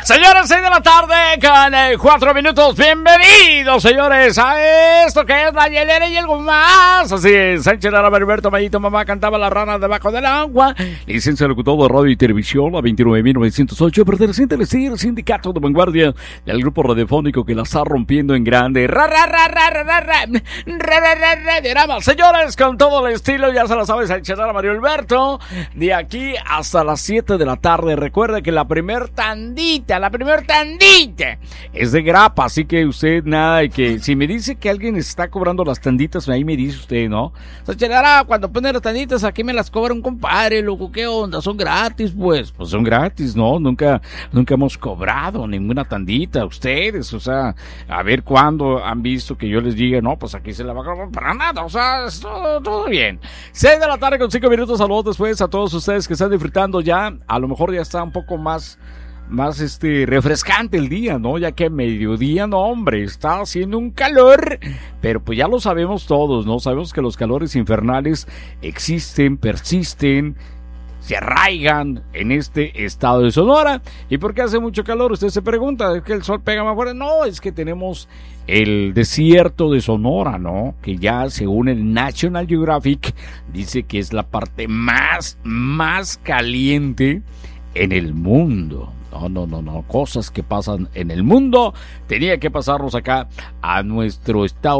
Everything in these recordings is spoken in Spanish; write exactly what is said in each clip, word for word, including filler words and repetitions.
Señores, seis de la tarde con eh, cuatro minutos. Bienvenidos, señores, a esto que es la hielera y algo más. Así es, Sánchez Lara, Heriberto Mayito, mamá cantaba La rana debajo del agua. Licencia locutor de radio y televisión, la veintinueve mil novecientos ocho, perteneciente al S I R, sindicato de vanguardia del grupo radiofónico que la está rompiendo en grande. Ra, ra, ra, ra, ra, ra, ra, ra, ra, ra, ra, ra. Señores, con todo el estilo, ya se lo sabe Sánchez Lara, Mario Alberto, de aquí hasta las siete de la tarde. Recuerde que la primer tandita, la primer tandita es de grapa, así que usted nada de que si me dice que alguien está cobrando las tanditas, ahí me dice usted, ¿no? Sánchez Lara, cuando pone las tanditas, aquí me las cobra un compadre, loco, ¿qué onda? ¿Son gratis? Pues, pues son gratis, ¿no? Nunca, nunca hemos cobrado ninguna tandita, ustedes, o sea, a ver cuándo han visto que yo les diga, no, pues aquí se la va a cobrar para nada, o sea, es todo, todo bien. seis de la tarde con cinco minutos, saludos después a todos ustedes que están disfrutando ya, a lo mejor ya está un poco más, más este, refrescante el día, ¿no? Ya que a mediodía, no, hombre, está haciendo un calor, pero pues ya lo sabemos todos, ¿no? Sabemos que los calores infernales existen, persisten, se arraigan en este estado de Sonora. ¿Y por qué hace mucho calor? Usted se pregunta, ¿es que el sol pega más fuerte? No, es que tenemos el desierto de Sonora, ¿no? Que ya según el National Geographic dice que es la parte más, más caliente en el mundo. No, no, no, no, cosas que pasan en el mundo, tenía que pasarnos acá a nuestro estado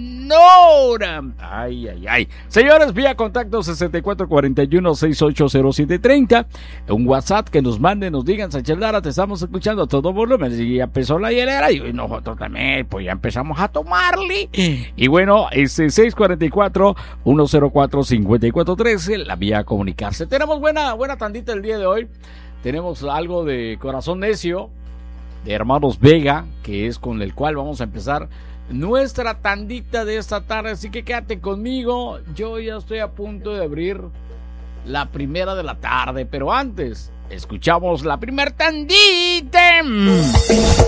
Sonora. Ay, ay, ay. Señores, vía contacto sesenta y cuatro cuarenta y uno sesenta y ocho cero siete treinta, un WhatsApp que nos manden, nos digan, Sánchez Lara, te estamos escuchando a todo volumen, y ya empezó la hielera, y nosotros también, pues ya empezamos a tomarle. Y bueno, este seis cuatro cuatro, uno cero cuatro, cinco cuatro uno tres, la vía a comunicarse. Tenemos buena, buena tandita el día de hoy. Tenemos algo de Corazón Necio, de Hermanos Vega, que es con el cual vamos a empezar nuestra tandita de esta tarde. Así que quédate conmigo, yo ya estoy a punto de abrir la primera de la tarde. Pero antes, escuchamos la primer tandita.